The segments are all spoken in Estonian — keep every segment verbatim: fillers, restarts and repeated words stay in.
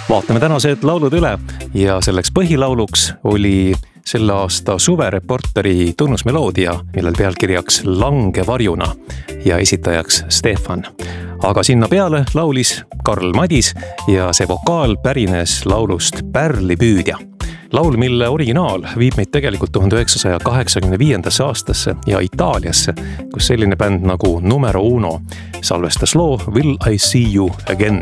Vaatame tänased laulud üle ja selleks põhilauluks oli selle aasta suvereporteri tunnusmeloodia, millel pealkirjaks Lange varjuna ja esitajaks Stefan. Aga sinna peale laulis Karl Madis ja see vokaal pärines laulust Pärlipüüdja. Laul, mille originaal viib meid tegelikult tuhande üheksasaja kaheksakümne viiendasse aastasse ja Itaaliasse, kus selline bänd nagu Numero Uno salvestas loo Will I See You Again.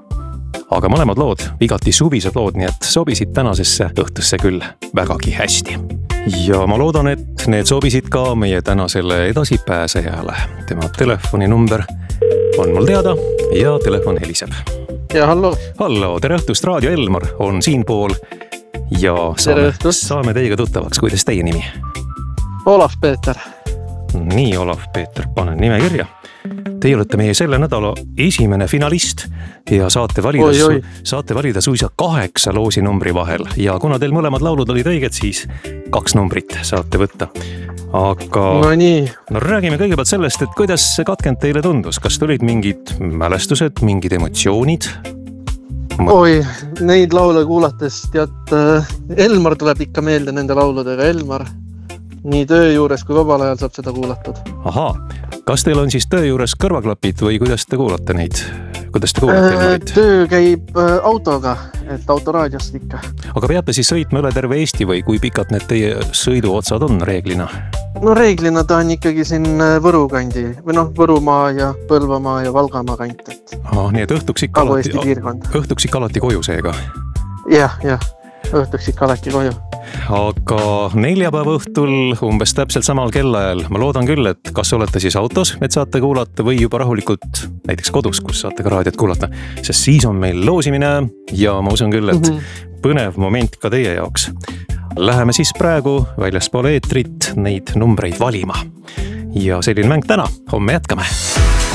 Aga mõlemad lood, igati suvised lood, nii et sobisid tänasesse õhtusse küll vägagi hästi. Ja ma loodan, et need sobisid ka meie tänasele edasipääsejale. Tema telefoninumber on mul teada ja telefon heliseb. Ja hallo. Hallo, tere õhtust, Raadio Elmar on siin pool ja saame, saame teiega tuttavaks. Kuidas teie nimi? Olav Peeter. Nii, Olav Peeter, panen nime kirja. Teie olete meie selle nädala esimene finalist ja saate valida, oi, oi. saate valida suisa kaheksa loosi numbri vahel. Ja kuna teil mõlemad laulud olid õiged, siis kaks numbrit saate võtta. Aga no, nii. no räägime kõigepealt sellest, et kuidas see katkend teile tundus. Kas tulid mingid mälestused, mingid emotsioonid? Ma... Oi, neid laule kuulates, tead, Elmar tuleb ikka meelde nende lauludega. Elmar, nii töö juures kui vabal ajal saab seda kuulatud. Ahaa, kas teil on siis töö juures kõrvaklapid või kuidas te kuulate neid? Kuidas te kuulate Elmarit? Töö käib autoga, et autoraadiost ikka. Aga peate siis sõitma üle terve Eesti või kui pikad need teie sõiduotsad on reeglina? No reeglina ta on ikkagi siin Võru kandi või noh, Võrumaa ja Põlvamaa ja Valgamaa kant. Et... Ah, nii et õhtuks ikka, alati, õhtuks ikka alati koju seega? Jah, jah, õhtuks ikka alati koju. Aga neljapäeva õhtul umbes täpselt samal kellaajal, ma loodan küll, et kas olete siis autos, et saate kuulata või juba rahulikult näiteks kodus, kus saate ka raadiot kuulata, sest siis on meil loosimine ja ma usun küll, et mm-hmm. põnev moment ka teie jaoks. Läheme siis praegu väljaspool eetrit neid numbreid valima ja selline mäng täna, homme jätkame.